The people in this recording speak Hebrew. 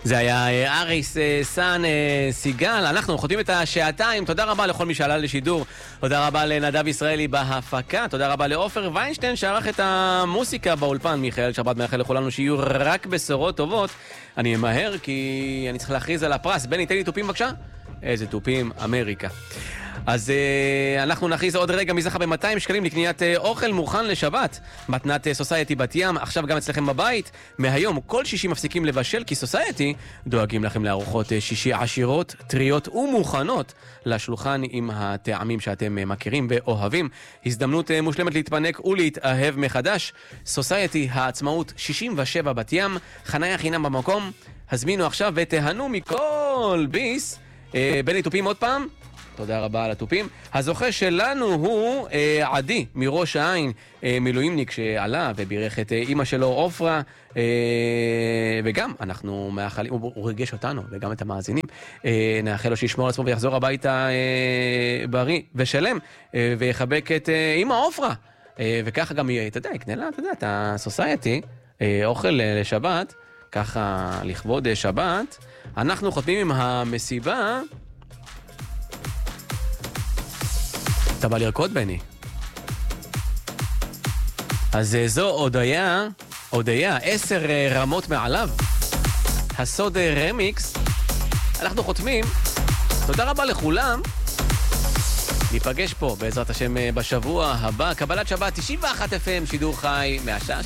זה היה אריס סן סיגל. אנחנו חותמים את השעתיים. תודה רבה לכל מי שעלה לשידור. תודה רבה לנדב ישראלי בהפקה. תודה רבה לאופר ויינשטיין שערך את המוסיקה באולפן. מיכאל שבת מאחל לכולנו שיהיו רק בשורות טובות. אני אמהר כי אני צריך להכריז על הפרס. בני, תן לי טופים בבקשה. איזה טופים, אמריקה. אז אנחנו נכריז עוד רגע מזכה ב-200 שקלים לקניית אוכל מוכן לשבת. מתנת סוסייטי בת ים, עכשיו גם אצלכם בבית. מהיום כל שישי מפסיקים לבשל, כי סוסייטי דואגים לכם לארוחות שישי עשירות, טריות ומוכנות לשולחן עם הטעמים שאתם מכירים ואוהבים. הזדמנות מושלמת להתפנק ולהתאהב מחדש. סוסייטי העצמאות 67 בת ים, חניה חינם במקום. הזמינו עכשיו ותהנו מכל ביס. בני, טופים עוד פעם. תודה רבה על הטופים. הזוכה שלנו הוא עדי מראש העין, מילואימניק שעלה ובירך את אמא שלו אופרה, וגם אנחנו מאחלים, הוא רגש אותנו וגם את המאזינים, נאחל לו שישמור על עצמו ויחזור הביתה בריא ושלם, ויחבק את אמא אופרה, וככה גם אתה יודע, יקנה לה, אתה יודע, את הסוסייטי, אוכל לשבת, ככה לכבוד שבת. אנחנו חותמים עם המסיבה. אתה בא לרקוד, בני? אז זו הודיה 10 רמות מעליו. הסוד רמיקס. אנחנו חותמים. תודה רבה לכולם. ניפגש פה בעזרת השם בשבוע הבא. קבלת שבת 91 FM, שידור חי מהשעה